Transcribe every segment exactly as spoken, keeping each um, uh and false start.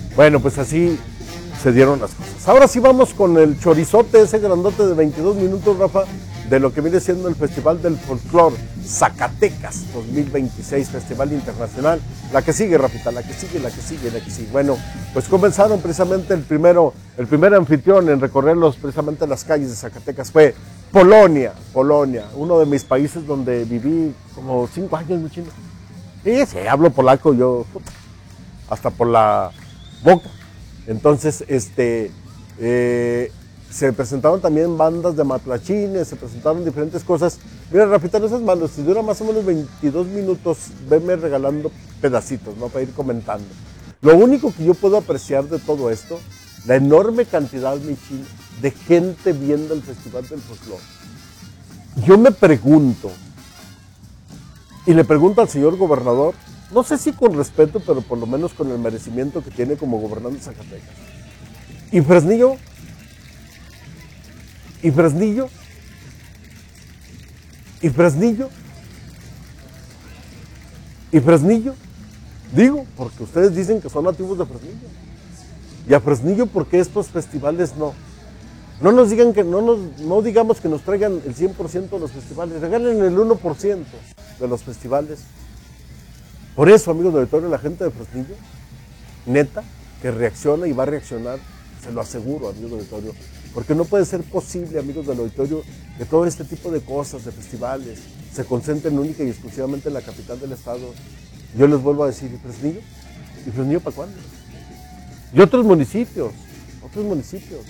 Bueno, pues así se dieron las cosas. Ahora sí vamos con el chorizote, ese grandote de veintidós minutos, Rafa, de lo que viene siendo el Festival del Folclor Zacatecas dos mil veintiséis, Festival Internacional. La que sigue, Rafita, la que sigue, la que sigue, la que sigue. Bueno, pues comenzaron precisamente el primero, el primer anfitrión en recorrerlos precisamente las calles de Zacatecas fue Polonia, Polonia, uno de mis países donde viví como cinco años, muy chino. Y sí, hablo polaco yo, hasta por la boca. Entonces, este, eh, se presentaron también bandas de matlachines, se presentaron diferentes cosas. Mira, Rafita, no seas malo, si dura más o menos veintidós minutos, venme regalando pedacitos, ¿no? Para ir comentando. Lo único que yo puedo apreciar de todo esto, la enorme cantidad, mi chino, de gente viendo el Festival del Folclor. Yo me pregunto, y le pregunto al señor gobernador, no sé si con respeto, pero por lo menos con el merecimiento que tiene como gobernante de Zacatecas. ¿Y Fresnillo? ¿Y Fresnillo? ¿Y Fresnillo? ¿Y Fresnillo? Digo, porque ustedes dicen que son nativos de Fresnillo. ¿Y a Fresnillo por qué estos festivales no? No nos digan que, no, nos, no digamos que nos traigan el cien por ciento de los festivales, regalen el uno por ciento de los festivales. Por eso, amigos del auditorio, la gente de Fresnillo, neta, que reacciona y va a reaccionar, se lo aseguro, amigos del auditorio, porque no puede ser posible, amigos del auditorio, que todo este tipo de cosas, de festivales, se concentren única y exclusivamente en la capital del estado. Yo les vuelvo a decir, ¿y Fresnillo? ¿Y Fresnillo para cuándo? Y otros municipios, otros municipios.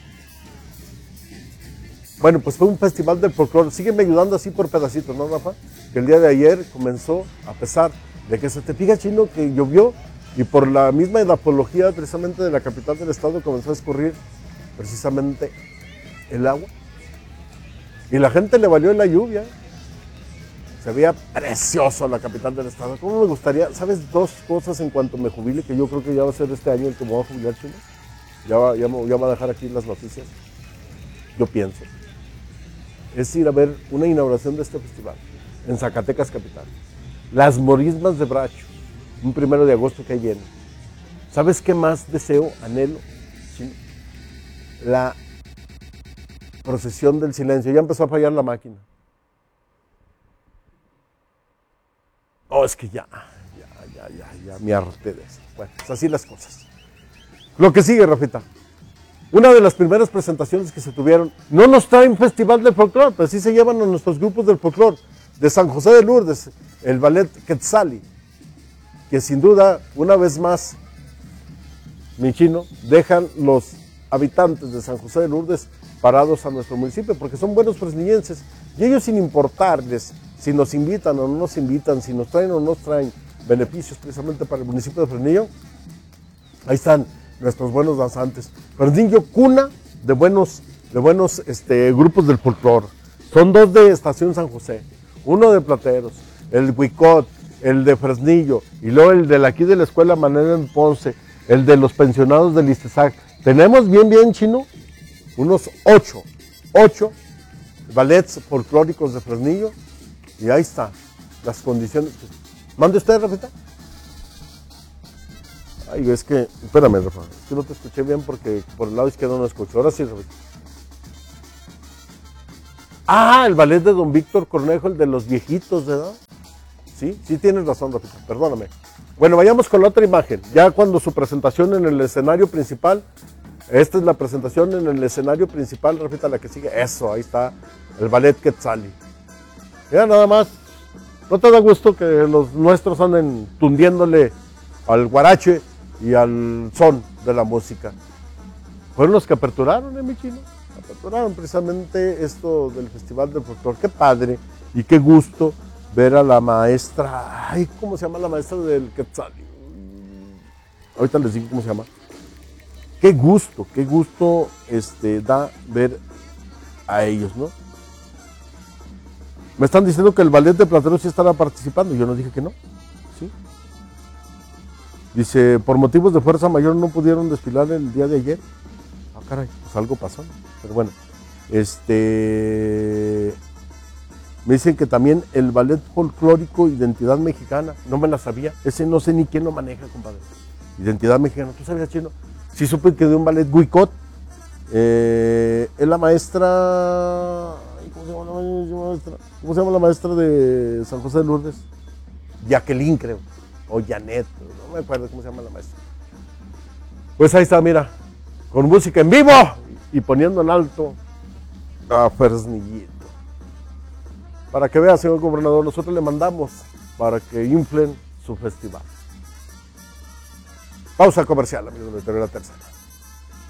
Bueno, pues fue un festival del folclore. Sígueme ayudando así por pedacitos, ¿no, Rafa? Que el día de ayer comenzó, a pesar de que se te fija, chino, que llovió y por la misma edapología precisamente de la capital del estado comenzó a escurrir precisamente el agua. Y la gente le valió la lluvia. Se veía precioso la capital del estado. ¿Cómo me gustaría? ¿Sabes dos cosas en cuanto me jubile? Que yo creo que ya va a ser este año el que me va a jubilar, chino. Ya va, ya, ya va a dejar aquí las noticias. Yo pienso. Es ir a ver una inauguración de este festival en Zacatecas capital. Las morismas de Bracho, un primero de agosto que ahí viene. ¿Sabes qué más deseo, anhelo? Sí. La procesión del silencio. Ya empezó a fallar la máquina. Oh, es que ya, ya, ya, ya, ya me harté de eso. Bueno, pues así las cosas. Lo que sigue, Rafita. Una de las primeras presentaciones que se tuvieron, no nos traen festival del folclore, pero sí se llevan a nuestros grupos del folclore, de San José de Lourdes, el ballet Quetzali, que sin duda, una vez más, mi chino, dejan los habitantes de San José de Lourdes parados a nuestro municipio, porque son buenos fresnillenses, y ellos sin importarles si nos invitan o no nos invitan, si nos traen o no nos traen beneficios precisamente para el municipio de Fresnillo, ahí están nuestros buenos danzantes. Fresnillo, cuna de buenos, de buenos este, grupos del folclore. Son dos de Estación San José, uno de Plateros, el Huicot, el de Fresnillo, y luego el de aquí de la Escuela Manuel en Ponce, el de los pensionados del Istezac. Tenemos bien, bien, chino, unos ocho, ocho ballets folclóricos de Fresnillo, y ahí está, las condiciones. ¿Mande usted, Rafita? Ay, es que, espérame, Rafa, es que no te escuché bien porque por el lado izquierdo no escucho. Ahora sí, Rafa. Ah, el ballet de don Víctor Cornejo, el de los viejitos, ¿verdad? Sí, sí tienes razón, Rafita, perdóname. Bueno, vayamos con la otra imagen. Ya cuando su presentación en el escenario principal, esta es la presentación en el escenario principal, Rafita, la que sigue. Eso, ahí está, el ballet Quetzali. Mira, nada más, ¿no te da gusto que los nuestros anden tundiéndole al guarache y al son de la música? Fueron los que aperturaron, ¿eh, mi chino? Aperturaron precisamente esto del Festival del Folclore. Qué padre y qué gusto ver a la maestra, ay, ¿cómo se llama la maestra del Quetzali? Ahorita les digo cómo se llama. Qué gusto, qué gusto este, da ver a ellos, ¿no? Me están diciendo que el ballet de Plateros sí estará participando, yo no dije que no, ¿sí? Dice, por motivos de fuerza mayor no pudieron desfilar el día de ayer. Ah, caray, pues algo pasó, ¿no? Pero bueno, este... me dicen que también el ballet folclórico Identidad Mexicana, no me la sabía, ese no sé ni quién lo maneja, compadre. Identidad mexicana. ¿Tú sabías, Chino? Sí supe que de un ballet Huicot, eh, es la maestra, ¿cómo se llama la maestra? ¿Cómo se llama la maestra de San José de Lourdes? Jacqueline, creo, o Janet, no me acuerdo cómo se llama la maestra. Pues ahí está, mira, con música en vivo y poniendo en alto a Fresnillito. Para que vea, señor gobernador, nosotros le mandamos para que inflen su festival. Pausa comercial, amigos de T V La Tercera.